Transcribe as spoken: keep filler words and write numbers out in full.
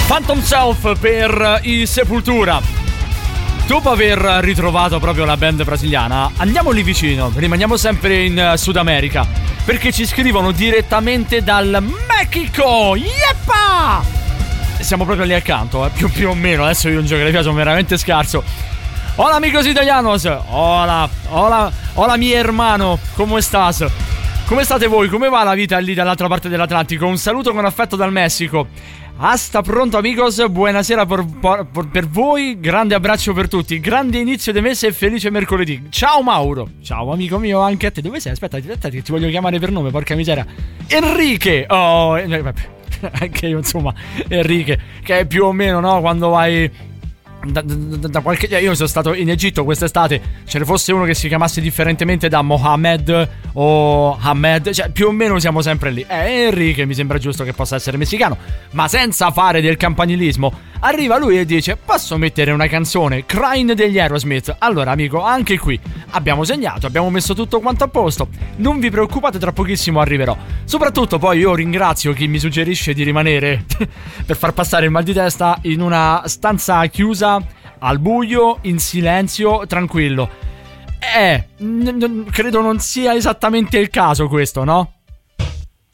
Phantom Self per i Sepultura. Dopo aver ritrovato proprio la band brasiliana, andiamo lì vicino, rimaniamo sempre in Sud America, perché ci scrivono direttamente dal Mexico. Yeppa! Siamo proprio lì accanto, eh? più, più o meno. Adesso io in geografia sono veramente scarso. Hola amigos italianos. Hola, hola, hola mi hermano. Come stas? Come state voi? Come va la vita lì dall'altra parte dell'Atlantico? Un saluto con affetto dal Messico. Hasta pronto amigos, buonasera per, per, per voi, grande abbraccio per tutti, grande inizio di mese e felice mercoledì. Ciao Mauro. Ciao amico mio, anche a te. Dove sei? Aspetta, aspetta che ti voglio chiamare per nome, porca miseria. Enrique. Oh, vabbè. Anche io insomma, Enrique, che è più o meno, no, quando vai Da, da, da qualche... Io sono stato in Egitto quest'estate. Ce ne fosse uno che si chiamasse differentemente da Mohammed o Ahmed, cioè più o meno siamo sempre lì. Eh, Enrique mi sembra giusto che possa essere messicano, ma senza fare del campanilismo. Arriva lui e dice: posso mettere una canzone, Crying degli Aerosmith? Allora amico, anche qui abbiamo segnato, abbiamo messo tutto quanto a posto. Non vi preoccupate, tra pochissimo arriverò. Soprattutto poi io ringrazio chi mi suggerisce di rimanere per far passare il mal di testa in una stanza chiusa, al buio, in silenzio, tranquillo. Eh, n- n- credo non sia esattamente il caso questo, no?